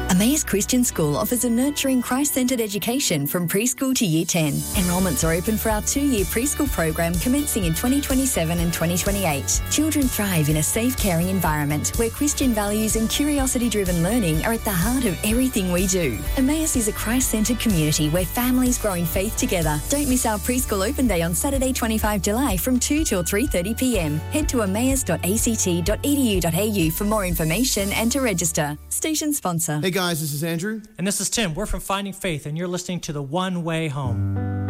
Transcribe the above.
Emmaus Christian School offers a nurturing Christ-centred education from preschool to Year 10. Enrolments are open for our 2-year preschool program commencing in 2027 and 2028. Children thrive in a safe, caring environment where Christian values and curiosity-driven learning are at the heart of everything we do. Emmaus is a Christ-centred community where families grow in faith together. Don't miss our preschool open day on Saturday 25 July from 2 till 3:30pm. Head to emmaus.act.edu.au for more information and to register. Station sponsor. Hey guys, this is Andrew. And this is Tim. We're from Finding Faith, and you're listening to The One Way Home.